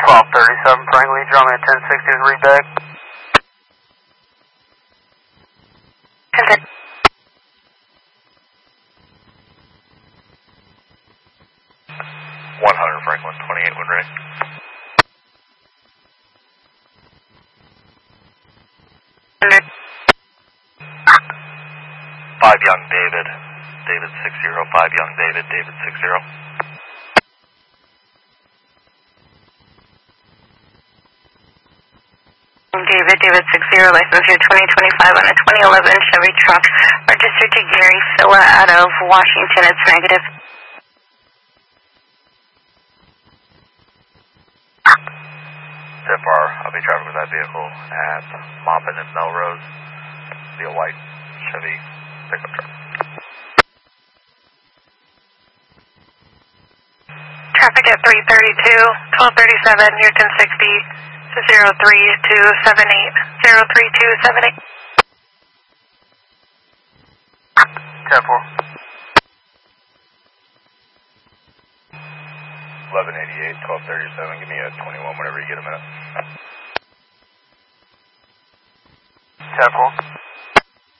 1237 Franklin, draw me a 1060 to read back. 100 Franklin, 28 wind rate. Five Young David, David 60, 5 Young David, David 60. David, David 60, license year 2025 on a 2011 Chevy truck, registered to Gary Filla out of Washington. It's negative. SIFR, I'll be traveling with that vehicle at Maupin and Melrose. Be a white Chevy pickup truck. Traffic at 332, 1237, near 1060 to 03278, 03278. 10-4. 1188, 1237, give me a 21 whenever you get a minute. 10-4.